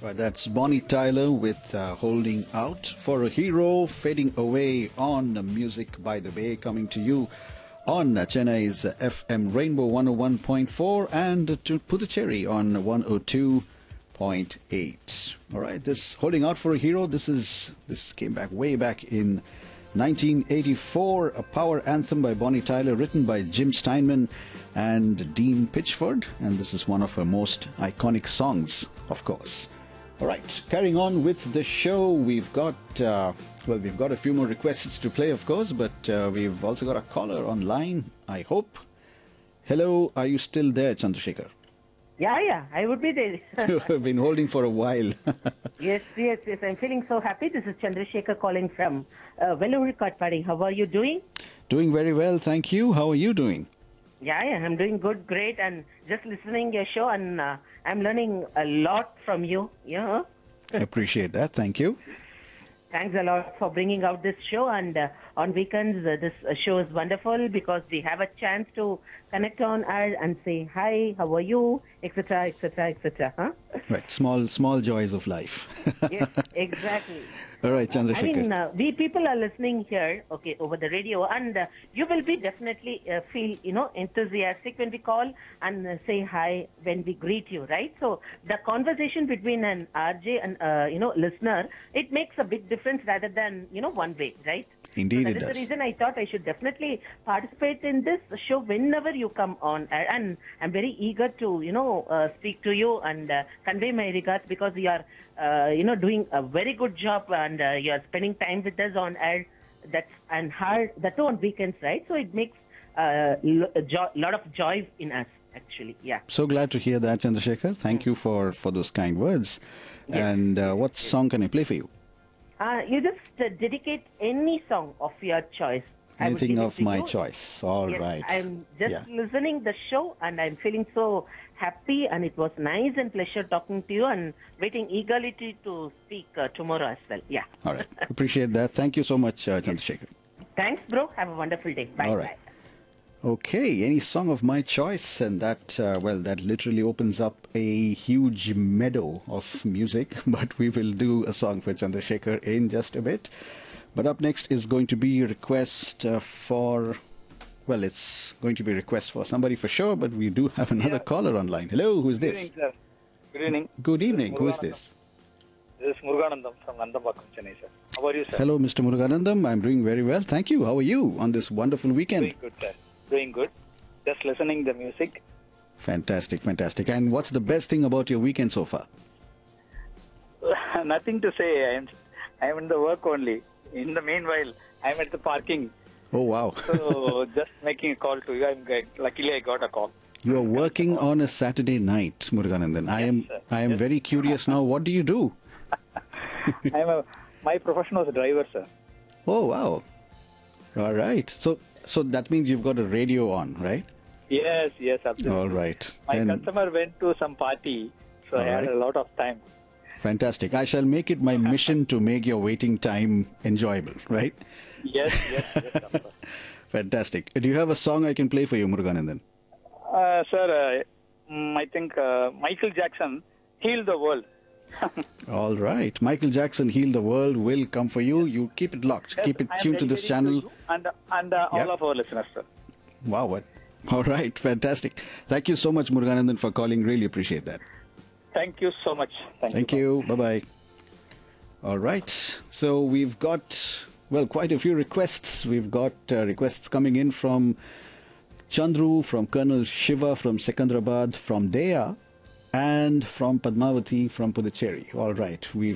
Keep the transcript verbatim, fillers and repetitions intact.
Right, that's Bonnie Tyler with uh, Holding Out for a Hero, fading away on Music by the Bay, coming to you on Chennai's F M Rainbow one oh one point four and to Puducherry on one oh two point eight. All right, this Holding Out for a Hero, this is this came back way back in nineteen eighty-four, a power anthem by Bonnie Tyler, written by Jim Steinman and Dean Pitchford, and this is one of her most iconic songs, of course. All right, carrying on with the show, we've got, uh, well, we've got a few more requests to play, of course, but uh, we've also got a caller online, I hope. Hello, are you still there, Chandrasekhar? Yeah, yeah, I would be there. You have been holding for a while. yes, yes, yes, I'm feeling so happy. This is Chandrasekhar calling from uh, Vellore Katpadi. How are you doing? Doing very well, thank you. How are you doing? Yeah, yeah, I'm doing good, great, and just listening your show, and uh, I'm learning a lot from you. Yeah. Appreciate that. Thank you. Thanks a lot for bringing out this show, and uh, on weekends uh, this uh, show is wonderful because we have a chance to connect on air and say hi, how are you, etc, etc, etc. Huh? Right, small small joys of life. Yes, exactly. All right, Chandrasekhar. I mean, uh, we people are listening here, okay, over the radio, and uh, you will be definitely uh, feel, you know, enthusiastic when we call and uh, say hi when we greet you, right? So the conversation between an R J and, uh, you know, listener, it makes a big difference rather than, you know, one way, right? Indeed, so it that is does. the reason I thought I should definitely participate in this show whenever you come on. And I'm very eager to, you know, uh, speak to you and uh, convey my regards because you are, uh, you know, doing a very good job and uh, you are spending time with us on air. That's and hard, that too on weekends, right? So it makes a uh, jo- lot of joy in us, actually. Yeah. So glad to hear that, Chandrasekhar. Thank you for, for those kind words. Yes. And uh, what song can I play for you? Uh, you just uh, dedicate any song of your choice. I would Anything give it of to my you. choice. All Yes, right. I'm just Yeah. listening the show and I'm feeling so happy, and it was nice and pleasure talking to you and waiting eagerly to, to speak uh, tomorrow as well. Yeah. All right. Appreciate that. Thank you so much, uh, Chandrasekhar. Thanks, bro. Have a wonderful day. Bye. All right. Okay, any song of my choice, and that, uh, well, that literally opens up a huge meadow of music, but we will do a song for Chandrasekhar in just a bit. But up next is going to be a request uh, for, well, it's going to be a request for somebody for sure, but we do have another Yeah. caller online. Hello, who is Good this? evening, sir. Good evening. Good evening, This who is Muruganandam. this? This is Muruganandam from Nandambakam, Chennai, sir. How are you, sir? Hello, Mister Muruganandam. I'm doing very well. Thank you. How are you on this wonderful weekend? Doing good, sir. Doing good. Just listening the music. Fantastic, fantastic. And what's the best thing about your weekend so far? Nothing to say. I am, I am in the work only. In the meanwhile, I am at the parking. Oh, wow. So just making a call to you. I'm good. Luckily, I got a call. You are working on a Saturday night, Muruganandan. I am sir. I am Yes. very curious now. What do you do? I am a, my profession was a driver, sir. Oh, wow. All right. So so that means you've got a radio on, right? Yes, yes, absolutely. All right. My Then customer went to some party, so I All had right. a lot of time. fantastic. I shall make it my mission to make your waiting time enjoyable, right? Yes, yes, yes, of course. Fantastic. Do you have a song I can play for you, Muruganandan? Uh, sir, uh, mm, I think uh, Michael Jackson healed the world. All right. Michael Jackson, Heal the World will come for you. You keep it locked. Keep it I am tuned to this dedicating channel. you and and uh, Yeah. all of our listeners, sir. Wow. What? All right. Fantastic. Thank you so much, Muruganandan, for calling. Really appreciate that. Thank you so much. Thank, Thank you. you. Bye bye. All right. So we've got, well, quite a few requests. We've got uh, requests coming in from Chandru, from Colonel Shiva, from Secunderabad, from Dea, and from Padmavati from Puducherry. All right. We've